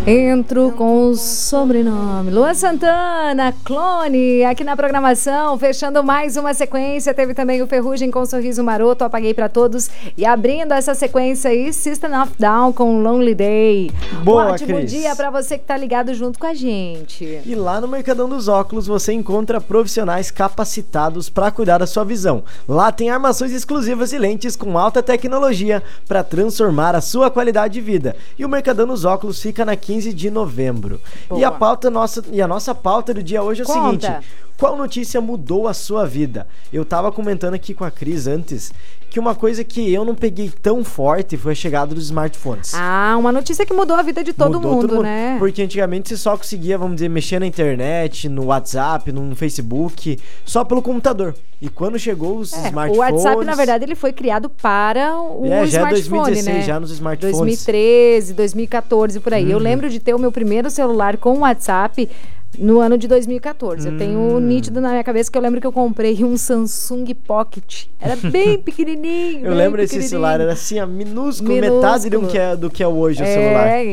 Entro com o sobrenome Luan Santana, Clone, aqui na programação, fechando mais uma sequência. Teve também o Ferrugem com Sorriso Maroto, Apaguei Pra Todos. E abrindo essa sequência aí, System of Down com Lonely Day. Boa, um ótimo Cris. dia pra você que tá ligado junto com a gente. E lá no Mercadão dos Óculos você encontra profissionais capacitados para cuidar da sua visão. Lá tem armações exclusivas e lentes com alta tecnologia para transformar a sua qualidade de vida. E o Mercadão dos Óculos fica na 15 de novembro. Boa. E a nossa pauta do dia hoje é o seguinte: qual notícia mudou a sua vida? Eu tava comentando aqui com a Cris antes que uma coisa que eu não peguei tão forte foi a chegada dos smartphones. Ah, uma notícia que mudou a vida de todo mundo, né? Porque antigamente você só conseguia, vamos dizer, mexer na internet, no WhatsApp, no Facebook, só pelo computador. E quando chegou os smartphones... O WhatsApp, na verdade, ele foi criado para o já smartphone, 2016, né? já nos smartphones. 2013, 2014, por aí. Eu lembro de ter o meu primeiro celular com WhatsApp no ano de 2014. Eu tenho nítido na minha cabeça que eu lembro que eu comprei um Samsung Pocket. Era bem pequenininho. Eu lembro desse celular, era assim, minúsculo, metade do que é hoje o celular.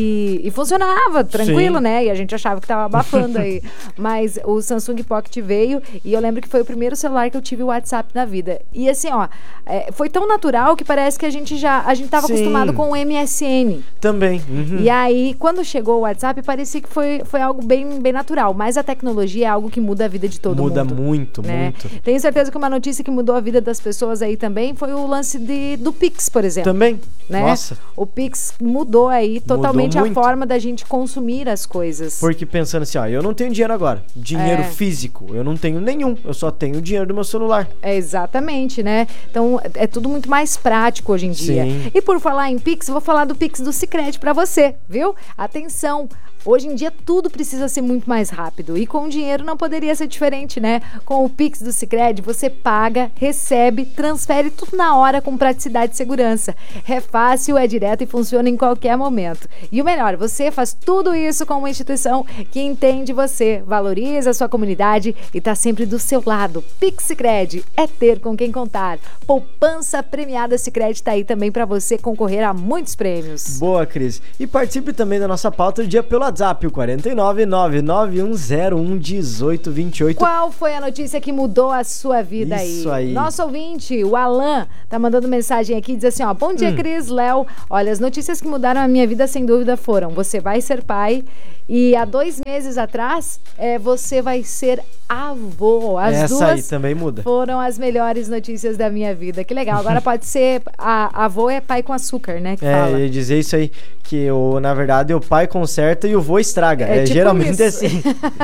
E funcionava tranquilo, Sim. né? E a gente achava que tava abafando aí. Mas o Samsung Pocket veio e eu lembro que foi o primeiro celular que eu tive o WhatsApp na vida. E assim, ó, foi tão natural que parece que a gente tava Sim. acostumado com o MSN. Também. E aí, quando chegou o WhatsApp, parecia que foi algo bem natural. Mas a tecnologia é algo que muda a vida de todo mundo. Muda muito, né? muito. Tenho certeza que uma notícia que mudou a vida das pessoas aí também foi o lance do Pix, por exemplo. Também. Né? Nossa. O Pix mudou aí totalmente a muito. forma da gente consumir as coisas. Porque pensando assim, ó, eu não tenho dinheiro agora. Dinheiro físico, eu não tenho nenhum. Eu só tenho o dinheiro do meu celular. Exatamente, né? Então, é tudo muito mais prático hoje em dia. Sim. E por falar em Pix, vou falar do Pix do Sicredi pra você, viu? Atenção! Hoje em dia tudo precisa ser muito mais rápido e com o dinheiro não poderia ser diferente, né? Com o Pix do Sicredi você paga, recebe, transfere tudo na hora com praticidade e segurança. É fácil, é direto e funciona em qualquer momento. E o melhor, você faz tudo isso com uma instituição que entende você, valoriza a sua comunidade e tá sempre do seu lado. Pix Sicredi é ter com quem contar. Poupança premiada Sicredi tá aí também para você concorrer a muitos prêmios. Boa, Cris. E participe também da nossa pauta do dia pelo WhatsApp, o 49991011828. Qual foi a notícia que mudou a sua vida aí? Isso aí. Nosso ouvinte, o Alan, tá mandando mensagem aqui, diz assim, ó, bom dia, Cris, Léo. Olha, as notícias que mudaram a minha vida, sem dúvida, foram: você vai ser pai e há 2 meses atrás, você vai ser avô. As duas aí também muda. Foram as melhores notícias da minha vida. Que legal. Agora pode ser, avô é pai com açúcar, né? Que fala. Eu ia dizer isso aí, que na verdade o pai conserta e o vô estraga. Tipo geralmente isso. é assim.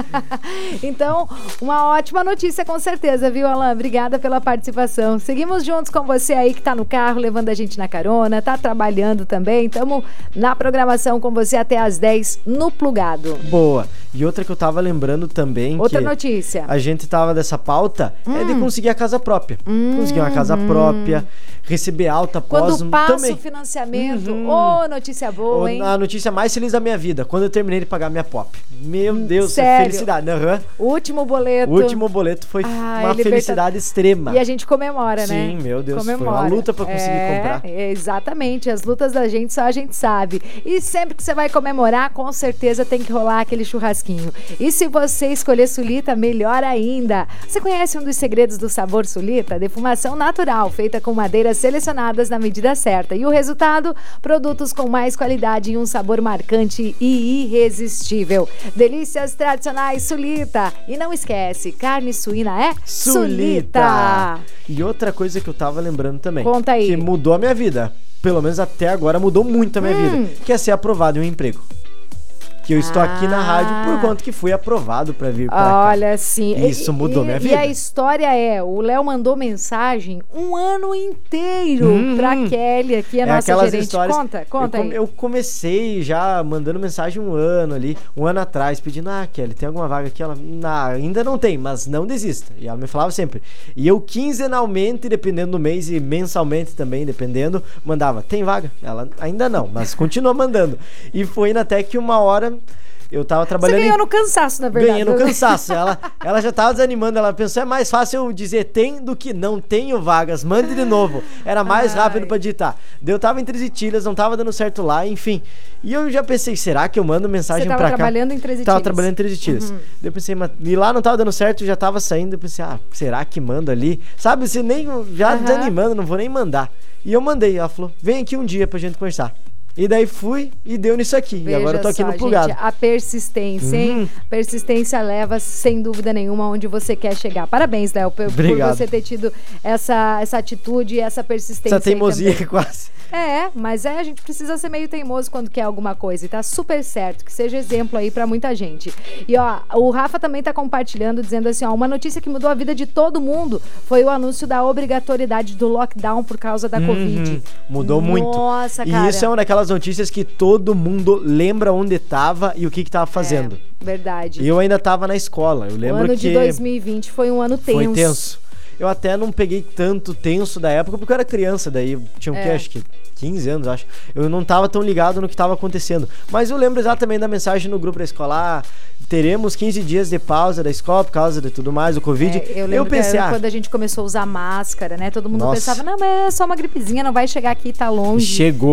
Então, uma ótima notícia com certeza, viu, Alan? Obrigada pela participação. Seguimos juntos com você aí que tá no carro, levando a gente na carona, tá trabalhando também. Estamos na programação com você até às 10 no Plugado. Boa. E outra que eu tava lembrando também, outra que notícia. A gente tava dessa pauta, é de conseguir a casa própria. Conseguir uma casa própria, receber alta após... Quando passa também. o financiamento, notícia boa, hein? A notícia mais feliz da minha vida, quando eu terminei de pagar minha POP. Meu Deus, sério? Felicidade. Último boleto. O último boleto foi uma felicidade extrema. E a gente comemora, né? Sim, meu Deus, comemora. Foi uma luta pra conseguir comprar. Exatamente, as lutas da gente só a gente sabe. E sempre que você vai comemorar, com certeza tem que rolar aquele churrasquinho. E se você escolher Sulita, melhor ainda. Você conhece um dos segredos do sabor Sulita? Defumação natural, feita com madeiras selecionadas na medida certa. E o resultado? Produtos com mais qualidade e um sabor marcante e irresistível. Delícias tradicionais Sulita. E não esquece, carne suína é Sulita. E outra coisa que eu tava lembrando também. Conta aí. Que mudou a minha vida. Pelo menos até agora mudou muito a minha vida. Que é ser aprovado em um emprego. Que eu estou aqui na rádio por conta que fui aprovado para vir para cá. Olha, sim. Isso mudou minha vida. E a história o Léo mandou mensagem um ano inteiro pra Kelly, aqui a nossa gerente. Histórias, conta aí. Eu comecei já mandando mensagem um ano atrás, pedindo, Kelly, tem alguma vaga aqui? Ela, ainda não tem, mas não desista. E ela me falava sempre. E eu quinzenalmente, dependendo do mês, e mensalmente também, dependendo, mandava, tem vaga? Ela, ainda não, mas continua mandando. E foi até que uma hora eu tava trabalhando... Você ganhou no cansaço, na verdade. Ganhei no cansaço. Ela já tava desanimando, ela pensou, é mais fácil eu dizer tem do que não tenho vagas, mande de novo. Era mais rápido pra digitar. Eu tava em Três Itilhas, não tava dando certo lá, enfim. E eu já pensei, será que eu mando mensagem pra cá? Você tava trabalhando em Três Itilhas? Tava trabalhando em Três Itilhas. Daí eu pensei, mas e lá não tava dando certo, já tava saindo, eu pensei, será que mando ali? Sabe, você nem, já desanimando, não vou nem mandar. E eu mandei, ela falou, vem aqui um dia pra gente conversar. E daí fui e deu nisso aqui. Veja, e agora eu tô aqui no Plugado. Gente, a persistência, hein? Persistência leva, sem dúvida nenhuma, onde você quer chegar. Parabéns, Léo, por você ter tido essa atitude e essa persistência. Essa teimosia quase. Mas a gente precisa ser meio teimoso quando quer alguma coisa. E tá super certo, que seja exemplo aí pra muita gente. E ó, o Rafa também tá compartilhando, dizendo assim, ó, uma notícia que mudou a vida de todo mundo foi o anúncio da obrigatoriedade do lockdown por causa da Covid. Mudou muito. Nossa, cara. E isso é uma daquelas notícias que todo mundo lembra onde tava e o que tava fazendo. Verdade. E eu ainda tava na escola. Eu lembro o ano de 2020 foi um ano tenso. Foi tenso. Eu até não peguei tanto tenso da época porque eu era criança, daí tinha o quê? Acho que 15 anos, acho. Eu não tava tão ligado no que tava acontecendo. Mas eu lembro exatamente da mensagem no grupo da escola, teremos 15 dias de pausa da escola por causa de tudo mais, o Covid. Eu pensei, quando a gente começou a usar máscara, né? Todo mundo pensava, não, mas é só uma gripezinha, não vai chegar aqui, tá longe.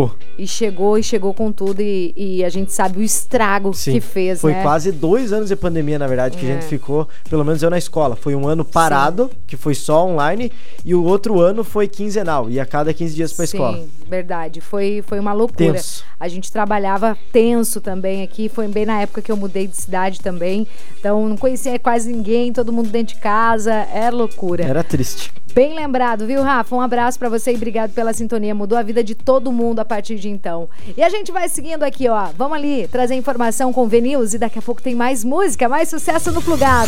E chegou com tudo e a gente sabe o estrago que fez, Foi quase 2 anos de pandemia, na verdade, que a gente ficou, pelo menos eu na escola. Foi um ano parado, que foi só online, e o outro ano foi quinzenal, e a cada 15 dias pra escola. Sim, verdade. Foi uma loucura. Tenso. A gente trabalhava tenso também aqui, foi bem na época que eu mudei de cidade também, então não conhecia quase ninguém, todo mundo dentro de casa, era loucura. Era triste. Bem lembrado, viu, Rafa? Um abraço pra você e obrigado pela sintonia. Mudou a vida de todo mundo a partir de então. E a gente vai seguindo aqui, ó. Vamos ali trazer informação com o V-News e daqui a pouco tem mais música, mais sucesso no Plugado.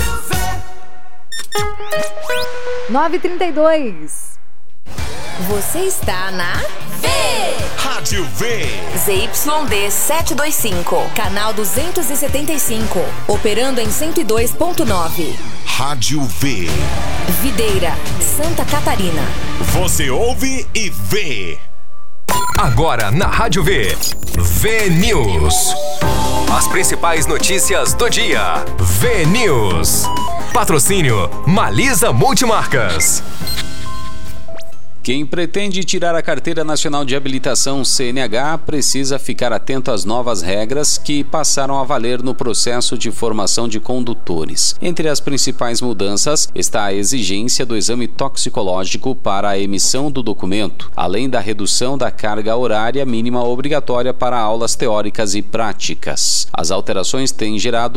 9h32. Você está na Rádio V. ZYD 725, canal 275, operando em 102.9. Rádio V. Videira, Santa Catarina. Você ouve e vê. Agora na Rádio V. V-News. As principais notícias do dia. V-News. Patrocínio Malisa Multimarcas. Quem pretende tirar a Carteira Nacional de Habilitação CNH precisa ficar atento às novas regras que passaram a valer no processo de formação de condutores. Entre as principais mudanças está a exigência do exame toxicológico para a emissão do documento, além da redução da carga horária mínima obrigatória para aulas teóricas e práticas. As alterações têm gerado